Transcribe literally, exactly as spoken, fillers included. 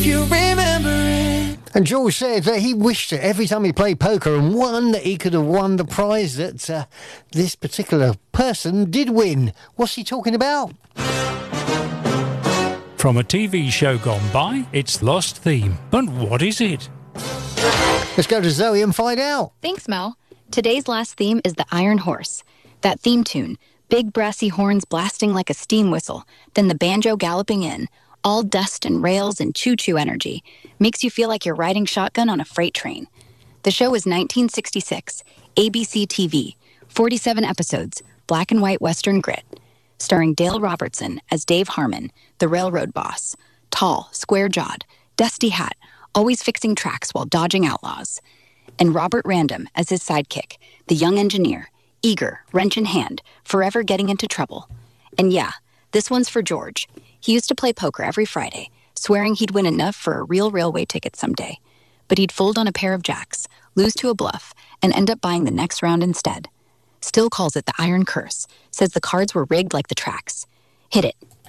You remember it. And George said that he wished that every time he played poker and won, that he could have won the prize that uh, this particular person did win. What's he talking about? From a T V show gone by, it's Lost Theme. But what is it? Let's go to Zoe and find out. Thanks, Mel. Today's last theme is the Iron Horse. That theme tune, big brassy horns blasting like a steam whistle, then the banjo galloping in, all dust and rails and choo-choo energy, makes you feel like you're riding shotgun on a freight train. The show is nineteen sixty-six, A B C T V, forty-seven episodes, black and white Western grit, starring Dale Robertson as Dave Harmon, the railroad boss, tall, square-jawed, dusty hat, always fixing tracks while dodging outlaws, and Robert Random as his sidekick, the young engineer, eager, wrench in hand, forever getting into trouble. And yeah, this one's for George. He used to play poker every Friday, swearing he'd win enough for a real railway ticket someday. But he'd fold on a pair of jacks, lose to a bluff, and end up buying the next round instead. Still calls it the Iron Curse, says the cards were rigged like the tracks. Hit it.